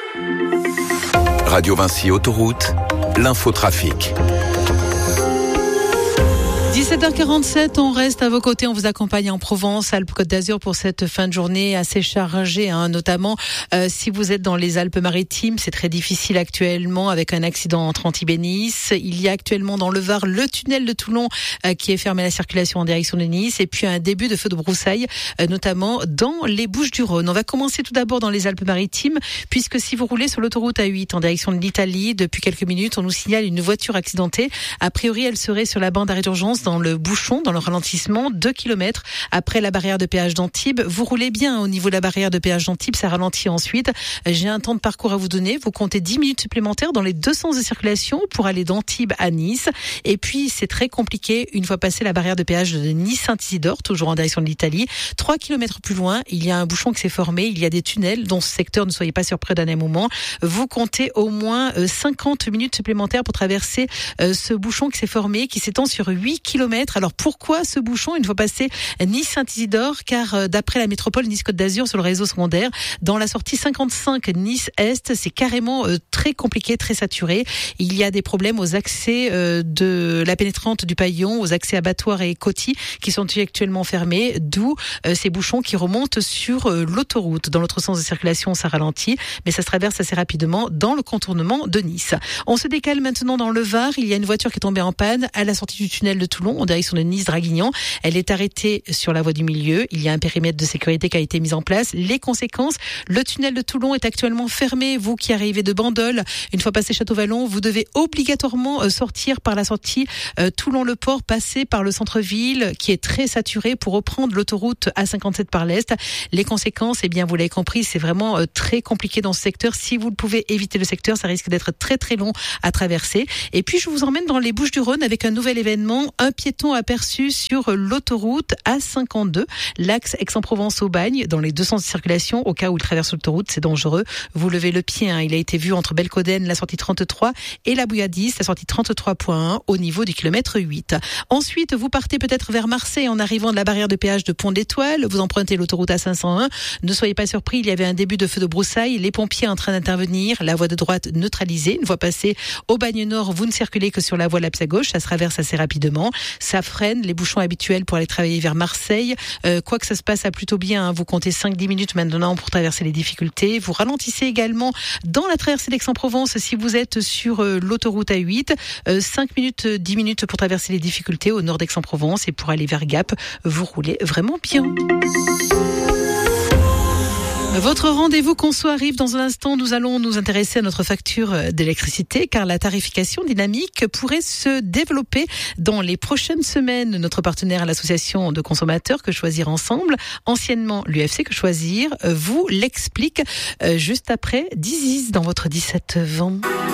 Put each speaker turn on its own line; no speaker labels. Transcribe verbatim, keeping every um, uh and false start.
Radio Vinci Autoroute, l'infotrafic.
dix-sept heures quarante-sept, on reste à vos côtés, on vous accompagne en Provence, Alpes-Côte d'Azur pour cette fin de journée assez chargée, hein, notamment euh, si vous êtes dans les Alpes-Maritimes, c'est très difficile actuellement avec un accident entre Antibes et Nice. Il y a actuellement dans le Var le tunnel de Toulon euh, qui est fermé à la circulation en direction de Nice et puis un début de feu de broussailles, euh, notamment dans les Bouches-du-Rhône. On va commencer tout d'abord dans les Alpes-Maritimes puisque si vous roulez sur l'autoroute A huit en direction de l'Italie, depuis quelques minutes, on nous signale une voiture accidentée. A priori, elle serait sur la bande d'arrêt d'urgence dans le bouchon, dans le ralentissement, deux kilomètres après la barrière de péage d'Antibes. Vous roulez bien au niveau de la barrière de péage d'Antibes, ça ralentit ensuite. J'ai un temps de parcours à vous donner. Vous comptez dix minutes supplémentaires dans les deux sens de circulation pour aller d'Antibes à Nice. Et puis, c'est très compliqué une fois passé la barrière de péage de Nice-Saint-Isidore, toujours en direction de l'Italie. Trois kilomètres plus loin, il y a un bouchon qui s'est formé. Il y a des tunnels dans ce secteur. Ne soyez pas surpris d'un moment. Vous comptez au moins cinquante minutes supplémentaires pour traverser ce bouchon qui s'est formé, qui s'étend sur huit kilomètres. Alors pourquoi ce bouchon une fois passé Nice-Saint-Isidore? Car d'après la métropole Nice-Côte d'Azur sur le réseau secondaire, dans la sortie cinquante-cinq Nice-Est, c'est carrément euh, très compliqué, très saturé. Il y a des problèmes aux accès euh, de la pénétrante du Paillon, aux accès abattoirs et Coty qui sont actuellement fermés, d'où euh, ces bouchons qui remontent sur euh, l'autoroute. Dans l'autre sens de circulation, ça ralentit, mais ça se traverse assez rapidement dans le contournement de Nice. On se décale maintenant dans le Var. Il y a une voiture qui est tombée en panne à la sortie du tunnel de Toulon, en direction de Nice-Draguignan. Elle est arrêtée sur la voie du milieu. Il y a un périmètre de sécurité qui a été mis en place. Les conséquences, le tunnel de Toulon est actuellement fermé. Vous qui arrivez de Bandol, une fois passé Château-Vallon, vous devez obligatoirement sortir par la sortie euh, Toulon-le-Port, passer par le centre-ville qui est très saturé pour reprendre l'autoroute A cinquante-sept par l'Est. Les conséquences, eh bien, vous l'avez compris, c'est vraiment euh, très compliqué dans ce secteur. Si vous pouvez éviter le secteur, ça risque d'être très très long à traverser. Et puis, je vous emmène dans les Bouches-du-Rhône avec un nouvel événement. Un piéton aperçu sur l'autoroute A cinquante-deux, l'axe Aix-en-Provence-Aubagne, dans les deux sens de circulation. Au cas où il traverse l'autoroute, c'est dangereux. Vous levez le pied, hein. Il a été vu entre Belcoden, la sortie trente-trois, et la Bouilladis, la sortie trente-trois point un, au niveau du kilomètre huit. Ensuite, vous partez peut-être vers Marseille en arrivant de la barrière de péage de Pont d'Étoile. Vous empruntez l'autoroute A cinq cent un. Ne soyez pas surpris, il y avait un début de feu de broussailles. Les pompiers en train d'intervenir. La voie de droite neutralisée. Une fois passé Aubagne Nord, vous ne circulez que sur la voie Laps à gauche. Ça se traverse assez rapidement. Ça freine les bouchons habituels pour aller travailler vers Marseille. Euh, quoi que ça se passe à plutôt bien, hein. Vous comptez cinq à dix minutes maintenant pour traverser les difficultés. Vous ralentissez également dans la traversée d'Aix-en-Provence si vous êtes sur euh, l'autoroute A huit. Euh, cinq minutes, dix minutes pour traverser les difficultés au nord d'Aix-en-Provence et pour aller vers Gap, vous roulez vraiment bien. Votre rendez-vous conso arrive dans un instant. Nous allons nous intéresser à notre facture d'électricité car la tarification dynamique pourrait se développer dans les prochaines semaines. Notre partenaire, l'association de consommateurs Que Choisir Ensemble, anciennement l'U F C Que Choisir, vous l'explique juste après Dizzy dans votre dix-sept vingt.